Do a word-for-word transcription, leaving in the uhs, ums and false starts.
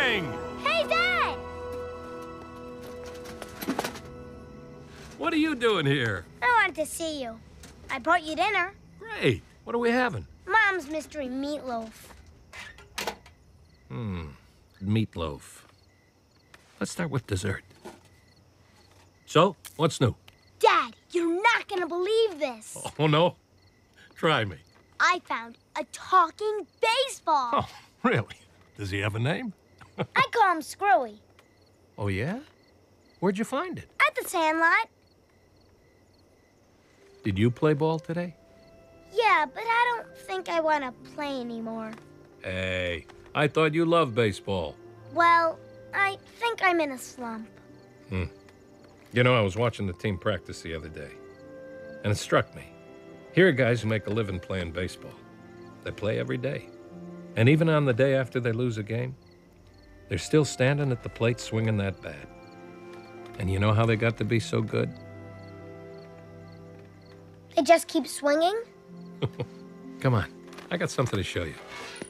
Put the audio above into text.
Bang! Hey, Dad! What are you doing here? I wanted to see you. I brought you dinner. Great. What are we having? Mom's mystery meatloaf. Hmm. Meatloaf. Let's start with dessert. So, what's new? Dad, you're not gonna believe this. Oh, no? Try me. I found a talking baseball. Oh, really? Does he have a name? I call him Screwy. Oh, yeah? Where'd you find it? At the Sandlot. Did you play ball today? Yeah, but I don't think I want to play anymore. Hey, I thought you loved baseball. Well, I think I'm in a slump. Hmm. You know, I was watching the team practice the other day, and it struck me. Here are guys who make a living playing baseball. They play every day. And even on the day after they lose a game, they're still standing at the plate swinging that bat. And you know how they got to be so good? They just keep swinging? Come on, I got something to show you.